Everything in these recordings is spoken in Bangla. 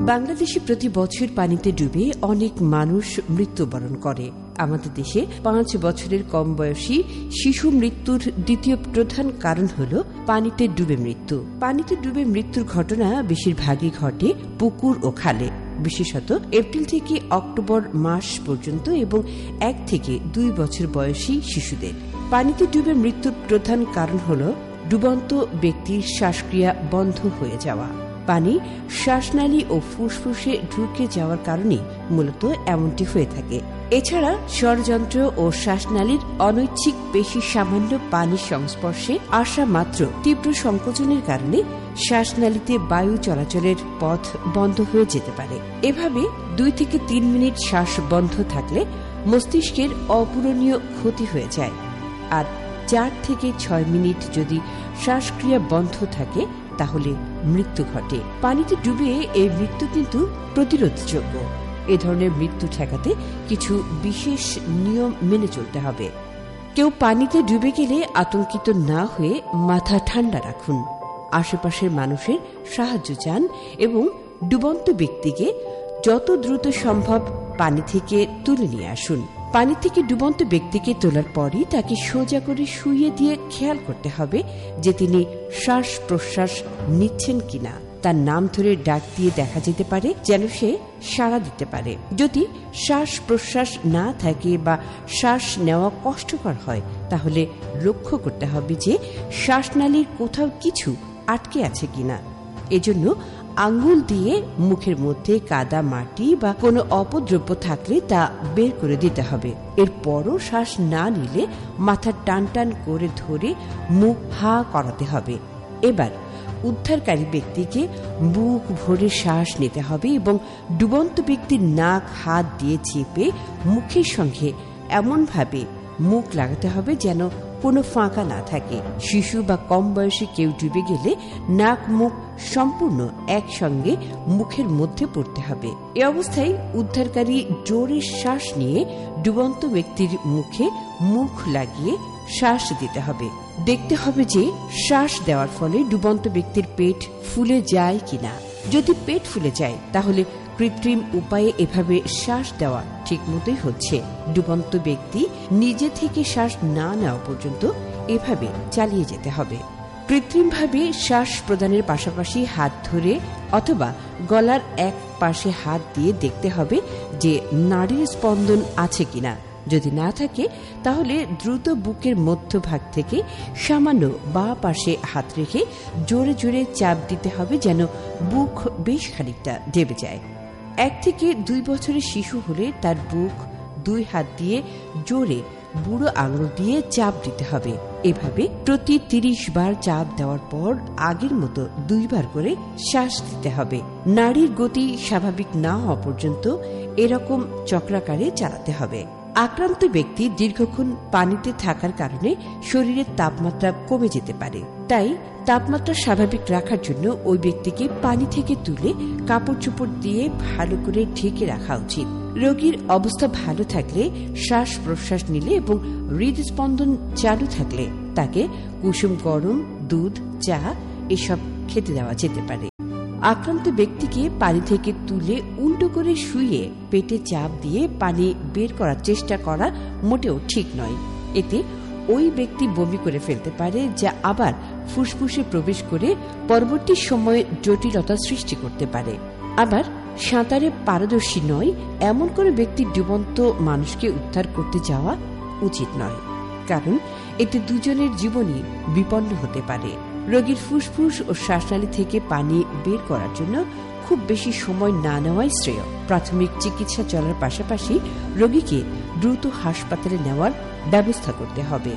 বাংলাদেশে প্রতি বছর পানিতে ডুবে অনেক মানুষ মৃত্যুবরণ করে। আমাদের দেশে 5 বছরের কম বয়সী শিশু মৃত্যুর দ্বিতীয় প্রধান কারণ হল পানিতে ডুবে মৃত্যু। পানিতে ডুবে মৃত্যুর ঘটনা বেশিরভাগই ঘটে পুকুর ও খালে, বিশেষত এপ্রিল থেকে অক্টোবর মাস পর্যন্ত এবং 1 থেকে 2 বছর বয়সী শিশুদের। পানিতে ডুবে মৃত্যুর প্রধান কারণ হল ডুবন্ত ব্যক্তির শ্বাসক্রিয়া বন্ধ হয়ে যাওয়া। পানি শ্বাসনালী ও ফুসফুসে ঢুকে যাওয়ার কারণে মূলত এমনটি হয়ে থাকে। এছাড়া ষড়যন্ত্র ও শ্বাসনালীর অনৈচ্ছিক পেশি সামান্য পানির সংস্পর্শে আসা মাত্র তীব্র সংকোচনের কারণে শ্বাসনালীতে বায়ু চলাচলের পথ বন্ধ হয়ে যেতে পারে। এভাবে 2 থেকে 3 মিনিট শ্বাস বন্ধ থাকলে মস্তিষ্কের অপূরণীয় ক্ষতি হয়ে যায়, আর 4 থেকে 6 মিনিট যদি শ্বাসক্রিয়া বন্ধ থাকে তাহলে মৃত্যু ঘটে। পানিতে ডুবে এই মৃত্যু কিন্তু প্রতিরোধযোগ্য। এ ধরনের মৃত্যু ঠেকাতে কিছু বিশেষ নিয়ম মেনে চলতে হবে। কেউ পানিতে ডুবে গেলে আতঙ্কিত না হয়ে মাথা ঠান্ডা রাখুন, আশেপাশের মানুষের সাহায্য চান এবং ডুবন্ত ব্যক্তিকে যত দ্রুত সম্ভব পানি থেকে তুলে নিয়ে আসুন। পানি থেকে ডুবন্ত ব্যক্তিকে তোলার পরই তাকে সোজা করে শুইয়ে দিয়ে খেয়াল করতে হবে যে তিনি শ্বাস প্রশ্বাস নিচ্ছেন কিনা। তার নাম ধরে ডাক দিয়ে দেখা যেতে পারে যেন সে সাড়া দিতে পারে। যদি শ্বাস প্রশ্বাস না থাকে বা শ্বাস নেওয়া কষ্টকর হয় তাহলে লক্ষ্য করতে হবে যে শ্বাসনালীর কোথাও কিছু আটকে আছে কিনা। এজন্য আঙ্গুল দিয়ে মুখের মধ্যে কাদা, মাটি বা কোনো অপদ্রব্য থাকলে তা বের করে দিতে হবে। এরপরও শ্বাস না নিলে মাথা টান টান করে ধরে মুখ হা করাতে হবে। এবার উদ্ধারকারী ব্যক্তিকে বুক ভরে শ্বাস নিতে হবে এবং ডুবন্ত ব্যক্তির নাক হাত দিয়ে চেপে মুখের সঙ্গে এমনভাবে মুখ লাগাতে হবে যেন কোনো ফাঁকা না থাকে। শিশু বা কম বয়সী কেউ ডুবে গেলে নাক মুখ সম্পূর্ণ একসঙ্গে মুখের মধ্যে পড়তে হবে। এ অবস্থায় উদ্ধারকারী জোরে শ্বাস নিয়ে ডুবন্ত ব্যক্তির মুখে মুখ লাগিয়ে শ্বাস দিতে হবে। দেখতে হবে যে শ্বাস দেওয়ার ফলে ডুবন্ত ব্যক্তির পেট ফুলে যায় কিনা। যদি পেট ফুলে যায় তাহলে কৃত্রিম উপায়ে এভাবে শ্বাস দেওয়া ঠিক মতোই হচ্ছে। ডুবন্ত ব্যক্তি নিজে থেকে শ্বাস না নেওয়া পর্যন্ত এভাবে চালিয়ে যেতে হবে। কৃত্রিমভাবে শ্বাস প্রদানের পাশাপাশি হাত ধরে অথবা গলার এক পাশে হাত দিয়ে দেখতে হবে যে নাড়ির স্পন্দন আছে কিনা। যদি না থাকে তাহলে দ্রুত বুকের মধ্যভাগ থেকে সামান্য বাঁ পাশে হাত রেখে জোরে জোরে চাপ দিতে হবে যেন বুক বেশ খানিকটা দেবে যায়। 1 থেকে 2 বছরের শিশু হলে তার বুক 2 হাত দিয়ে জোরে বুড়ো আঙুল দিয়ে চাপ দিতে হবে। এভাবে প্রতি 30 বার চাপ দেওয়ার পর আগের মতো 2 বার করে শ্বাস দিতে হবে। নাড়ির গতি স্বাভাবিক না হওয়া পর্যন্ত এরকম চক্রাকারে চালাতে হবে। আক্রান্ত ব্যক্তি দীর্ঘক্ষণ পানিতে থাকার কারণে শরীরের তাপমাত্রা কমে যেতে পারে। তাই তাপমাত্রা স্বাভাবিক রাখার জন্য ওই ব্যক্তিকে পানি থেকে তুলে কাপড় চোপড় দিয়ে ভালো করে ঢেকে রাখা উচিত। রোগীর অবস্থা ভালো থাকলে শ্বাস প্রশ্বাস নিলে এবং হৃদস্পন্দন চালু থাকলে তাকে কুসুম গরম দুধ, চা এসব খেতে দেওয়া যেতে পারে। আক্রান্ত ব্যক্তিকে পানি থেকে তুলে উল্টো করে শুইয়ে পেটে চাপ দিয়ে পানি বের করার চেষ্টা করা মোটেও ঠিক নয়। এতে ওই ব্যক্তি বমি করে ফেলতে পারে, যা আবার ফুসফুসে প্রবেশ করে পরবর্তী সময়ে জটিলতা সৃষ্টি করতে পারে। আবার সাঁতারে পারদর্শী নয় এমন করে ব্যক্তি ডুবন্ত মানুষকে উদ্ধার করতে যাওয়া উচিত নয়, কারণ এতে দুজনের জীবনই বিপন্ন হতে পারে। রোগীর ফুসফুস ও শ্বাসনালী থেকে পানি বের করার জন্য খুব বেশি সময় না নেওয়াই শ্রেয়। প্রাথমিক চিকিৎসা চলার পাশাপাশি রোগীকে দ্রুত হাসপাতালে নেওয়ার ব্যবস্থা করতে হবে।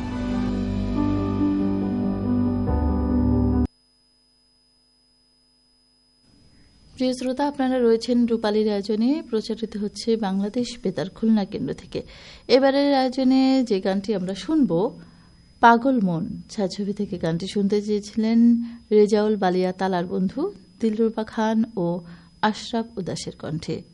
প্রিয় শ্রোতা, আপনারা রয়েছেন রূপালীর আয়োজনে। প্রচারিত হচ্ছে বাংলাদেশ বেতার খুলনা কেন্দ্র থেকে। এবারের আয়োজনে যে গানটি আমরা শুনব, পাগল মন ছায়াছবি থেকে গানটি শুনতে চেয়েছিলেন রেজাউল বালিয়া তালার বন্ধু দিলরুবা খান ও আশরাফ উদাসের কণ্ঠে।